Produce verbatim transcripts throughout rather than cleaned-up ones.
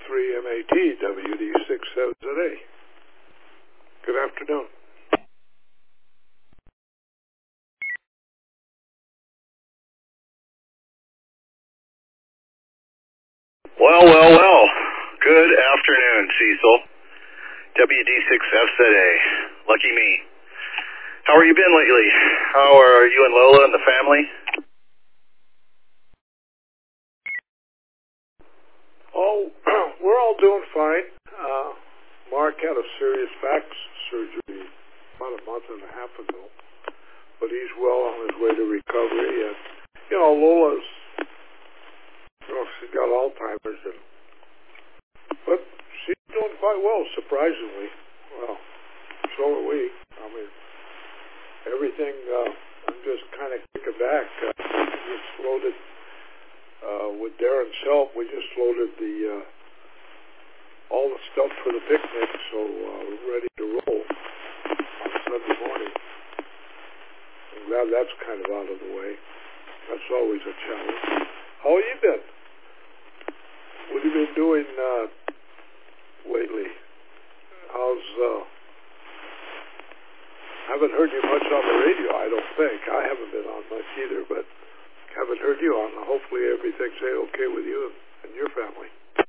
three M A T, W D six seven Z A. Good afternoon. Well, well, well. Good afternoon, Cecil. W D six F Z A. Lucky me. How are you been lately? How are you and Lola and the family? Oh, we're all doing fine. Uh, Mark had a serious back surgery about a month and a half ago, but he's well on his way to recovery. And, you know, Lola's, you know, she's got Alzheimer's, and, but she's doing quite well, surprisingly. Well, so are we. I mean, everything, uh, I'm just kind of kicking back. Uh, we just loaded, uh, with Darren's help, we just loaded the, uh, all the stuff for the picnic, so uh, we're ready to roll on Sunday morning. I'm glad that's kind of out of the way. That's always a challenge. How have you been? What have you been doing uh, lately? How's, uh, haven't heard you much on the radio, I don't think. I haven't been on much either, but haven't heard you on. Hopefully everything's okay with you and your family.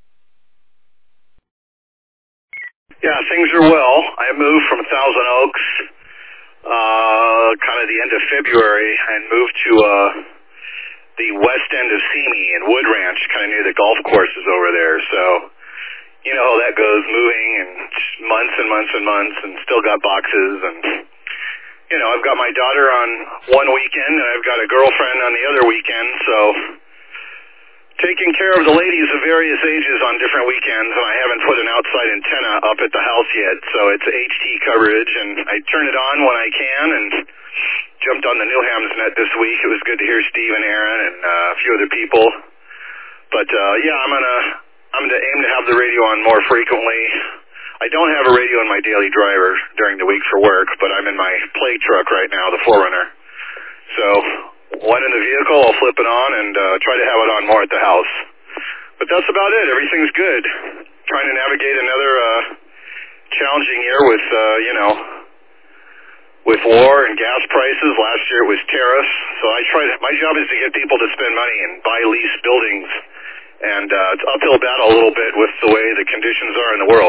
Yeah, things are well. I moved from Thousand Oaks uh, kind of the end of February and moved to uh, the west end of Simi in Wood Ranch, kind of near the golf courses over there. So, you know how that goes, moving and months and months and months, and still got boxes. And, you know, I've got my daughter on one weekend, and I've got a girlfriend on the other weekend, so taking care of the ladies of various ages on different weekends, and I haven't put an outside antenna up at the house yet, so it's H D coverage, and I turn it on when I can, and jumped on the New Hamsnet this week. It was good to hear Steve and Aaron and uh, a few other people. But, uh, yeah, I'm going to I'm gonna aim to have the radio on more frequently. I don't have a radio in my daily driver during the week for work, but I'm in my play truck right now, the four runner. So one in the vehicle, I'll flip it on and uh, try to have it on more at the house. But that's about it. Everything's good. Trying to navigate another uh, challenging year with, uh, you know, with war and gas prices. Last year it was tariffs. So I try to, my job is to get people to spend money and buy lease buildings. And uh, it's uphill battle a little bit with the way the conditions are in the world.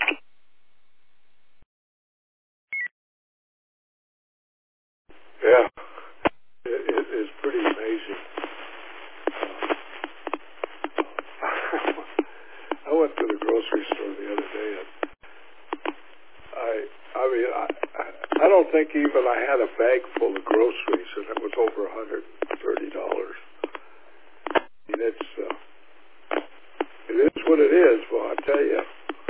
Yeah. It, it is pretty amazing. I went to the grocery store the other day, and I, I mean, I, I don't think even I had a bag full of groceries, and it was over one hundred thirty dollars. I mean, it's, uh, it is what it is. Well, I tell you,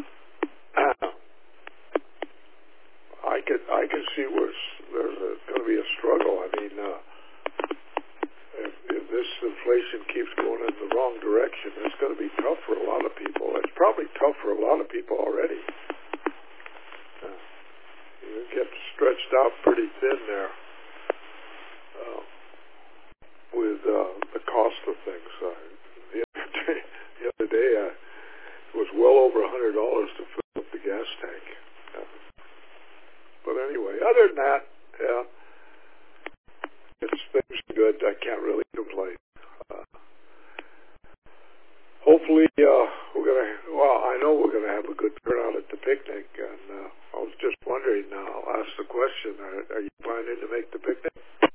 I could, I can see where there's going to be a struggle. I mean, uh, If, if this inflation keeps going in the wrong direction, it's going to be tough for a lot of people. It's probably tough for a lot of people already. Uh, you get stretched out pretty thin there uh, with uh, the cost of things. Uh, the other day, the other day uh, it was well over one hundred dollars to fill up the gas tank. Uh, but anyway, other than that, yeah. It's things are good. I can't really complain. Uh, hopefully, uh, we're gonna. Well, I know we're gonna have a good turnout at the picnic, and uh, I was just wondering. Uh, I'll ask the question: Are, are you planning to make the picnic?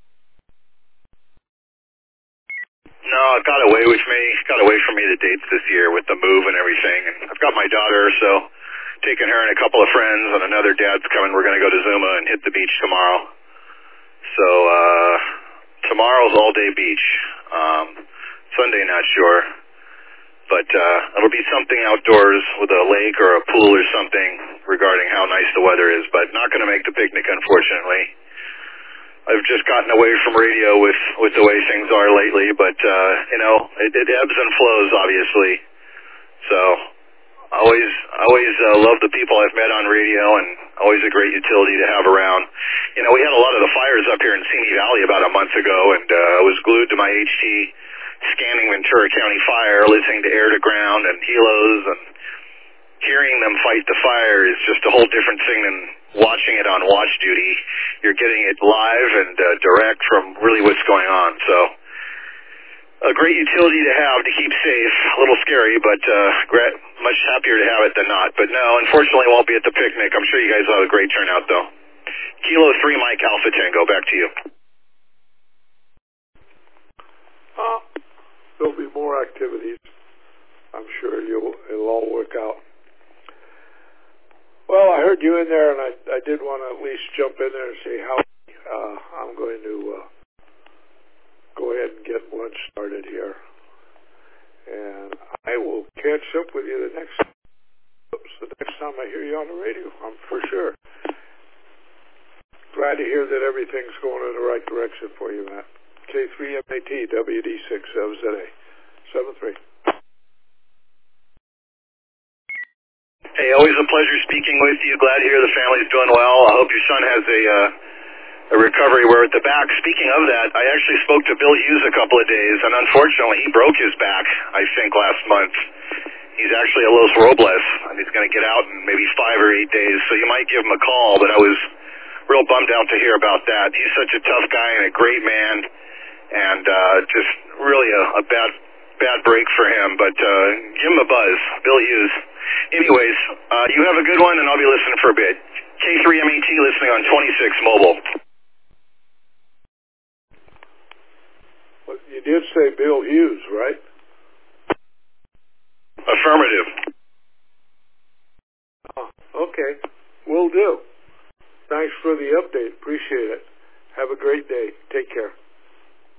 No, it got away with me. Got away from me the dates this year with the move and everything. And I've got my daughter, so taking her and a couple of friends, and another dad's coming. We're gonna go to Zuma and hit the beach tomorrow. So, uh, tomorrow's all-day beach. Um, Sunday, not sure. But, uh, it'll be something outdoors with a lake or a pool or something regarding how nice the weather is, but not going to make the picnic, unfortunately. I've just gotten away from radio with, with the way things are lately, but, uh, you know, it, it ebbs and flows, obviously. So, always, always uh, love the people I've met on radio, and always a great utility to have around. You know, we had a lot of the fires up here in Simi Valley about a month ago, and uh, I was glued to my H T scanning Ventura County Fire, listening to Air to Ground and helos, and hearing them fight the fire is just a whole different thing than watching it on watch duty. You're getting it live and uh, direct from really what's going on. So a great utility to have to keep safe. A little scary, but uh, gra- much happier to have it than not. But no, unfortunately, won't be at the picnic. I'm sure you guys will have a great turnout, though. Kilo three, Mike Alpha Tango. Back to you. Uh, there'll be more activities. I'm sure you'll, it'll all work out. Well, I heard you in there, and I, I did want to at least jump in there and say how uh, I'm going to uh, go ahead and get lunch started here. And I will catch up with you the next the next time I hear you on the radio, I'm for sure. Glad to hear that everything's going in the right direction for you, Matt. K three M A T, W D six, seven Z A, seven three. Hey, always a pleasure speaking with you. Glad to hear the family's doing well. I hope your son has a uh, a recovery. We're at the back. Speaking of that, I actually spoke to Bill Hughes a couple of days, and unfortunately, he broke his back, I think, last month. He's actually a Los Robles, and he's going to get out in maybe five or eight days, so you might give him a call, but I was real bummed out to hear about that. He's such a tough guy and a great man, and uh, just really a, a bad bad break for him, but uh, give him a buzz, Bill Hughes. Anyways, uh, you have a good one, and I'll be listening for a bit. K three M A T listening on twenty-six Mobile. Well, you did say Bill Hughes, right? Affirmative. Oh, okay. Will do. Thanks for the update. Appreciate it. Have a great day. Take care.